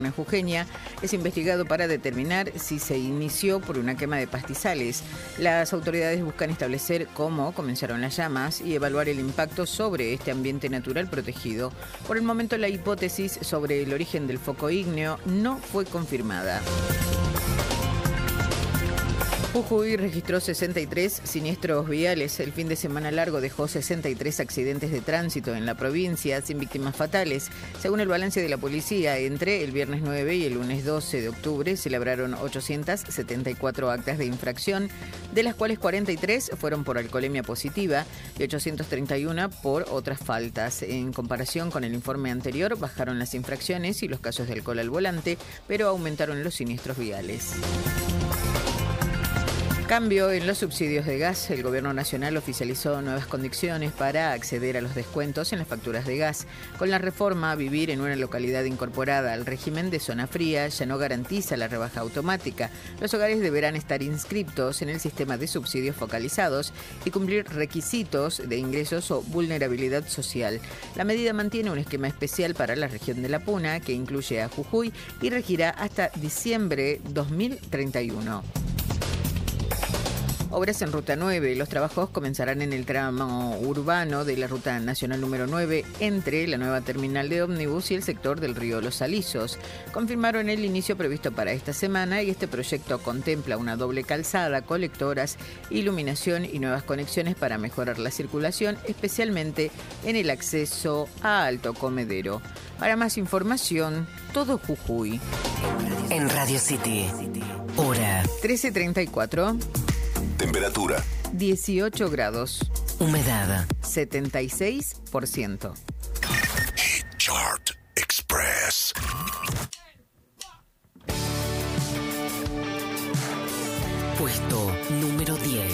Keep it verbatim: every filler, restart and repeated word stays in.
jujeña es investigado para determinar si se inició por una quema de pastizales. Las autoridades buscan establecer cómo comenzaron las llamas y evaluar el impacto sobre este ambiente natural protegido. Por el momento, la hipótesis sobre el origen del foco ígneo no fue confirmada. Jujuy registró sesenta y tres siniestros viales. El fin de semana largo dejó sesenta y tres accidentes de tránsito en la provincia sin víctimas fatales. Según el balance de la policía, entre el viernes nueve y el lunes doce de octubre se labraron ochocientas setenta y cuatro actas de infracción, de las cuales cuarenta y tres fueron por alcoholemia positiva y ochocientas treinta y uno por otras faltas. En comparación con el informe anterior, bajaron las infracciones y los casos de alcohol al volante, pero aumentaron los siniestros viales. Cambio en los subsidios de gas. El Gobierno Nacional oficializó nuevas condiciones para acceder a los descuentos en las facturas de gas. Con la reforma, vivir en una localidad incorporada al régimen de zona fría ya no garantiza la rebaja automática. Los hogares deberán estar inscriptos en el sistema de subsidios focalizados y cumplir requisitos de ingresos o vulnerabilidad social. La medida mantiene un esquema especial para la región de La Puna, que incluye a Jujuy y regirá hasta diciembre dos mil treinta y uno. Obras en Ruta nueve. Los trabajos comenzarán en el tramo urbano de la Ruta Nacional número nueve entre la nueva terminal de ómnibus y el sector del río Los Alisos. Confirmaron el inicio previsto para esta semana y este proyecto contempla una doble calzada, colectoras, iluminación y nuevas conexiones para mejorar la circulación, especialmente en el acceso a Alto Comedero. Para más información, todo Jujuy. En Radio City, hora trece treinta y cuatro. Temperatura dieciocho grados. Humedad setenta y seis por ciento. Hit Chart Express. Puesto número diez.